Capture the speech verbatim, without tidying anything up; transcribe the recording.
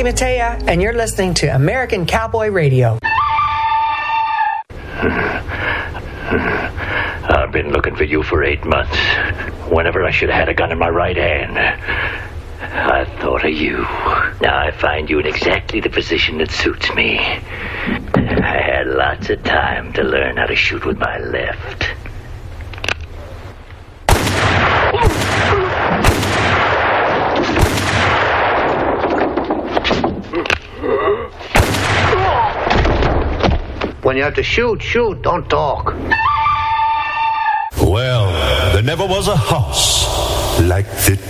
Kathy Mattea, and you're listening to American Cowboy Radio. I've been looking for you for eight months. Whenever I should have had a gun in my right hand, I thought of you. Now I find you in exactly the position that suits me. I had lots of time to learn how to shoot with my left. When you have to shoot, shoot, don't talk. Well, there never was a house like the